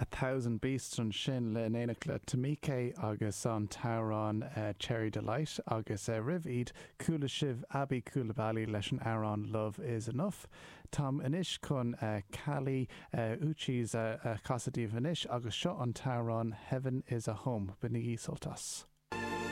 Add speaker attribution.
Speaker 1: A Thousand Beasts an sin le néanaach le Tamike agus an Tauron Cherry Delight agus rih iad coola sibh Abby Coulibaly leis an Aaron Love Is Enough. Tom inis chun Callie Uchis Casadíh inis agus seo an Tauron Heaven Is a Home Benigi Soltas.